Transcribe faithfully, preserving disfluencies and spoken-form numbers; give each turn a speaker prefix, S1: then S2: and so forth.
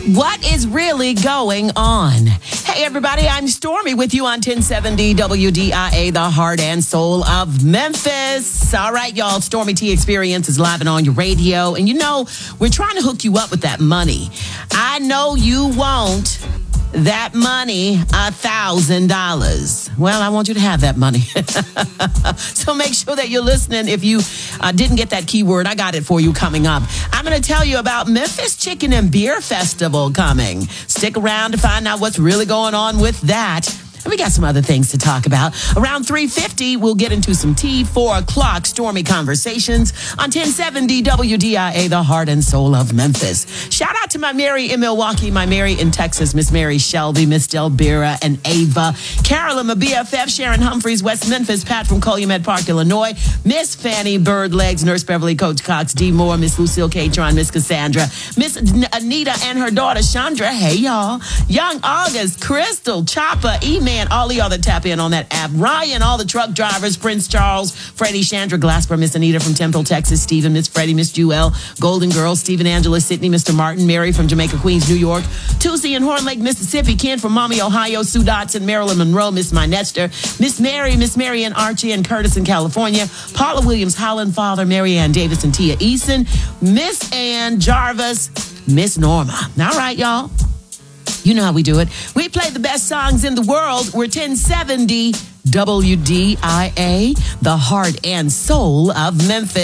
S1: What is really going on? Hey, everybody, I'm Stormy with you on ten seventy W D I A, the heart and soul of Memphis. All right, y'all, Stormy T Experience is live and on your radio. And you know, we're trying to hook you up with that money. I know you won't. That money, a thousand dollars. Well, I want you to have that money. So make sure that you're listening. If you uh, didn't get that keyword, I got it for you coming up. I'm going to tell you about Memphis Chicken and Beer Festival coming. Stick around to find out what's really going on with that. And we got some other things to talk about. Around three fifty, we'll get into some tea. four o'clock, Stormy Conversations on ten seventy W D I A, the heart and soul of Memphis. Shout out to my Mary in Milwaukee, my Mary in Texas, Miss Mary Shelby, Miss Delbera and Ava, Carolyn, my B F F, Sharon Humphreys, West Memphis, Pat from Calumet Park, Illinois, Miss Fanny Birdlegs, Nurse Beverly, Coach Cox, D. Moore, Miss Lucille Catron, Miss Cassandra, Miss Anita and her daughter, Chandra. Hey, y'all. Young August, Crystal, Chopper, E-Man, all of y'all that tap in on that app. Ryan, all the truck drivers, Prince Charles, Freddie, Chandra Glasper, Miss Anita from Temple, Texas, Stephen, Miss Freddie, Miss Jewel, Golden Girl, Stephen, Angela, Sydney, Mister Martin, Mary from Jamaica, Queens, New York, Tuesday in Horn Lake, Mississippi, Ken from Mommy, Ohio, Sue Dotson, Marilyn Monroe, Miss Minester, Miss Mary, Miss Mary and Archie and Curtis in California, Paula Williams, Holland Father, Mary Ann Davis and Tia Eason, Miss Ann Jarvis, Miss Norma. All right, y'all. You know how we do it. We play the best songs in the world. We're ten seventy W D I A, the heart and soul of Memphis.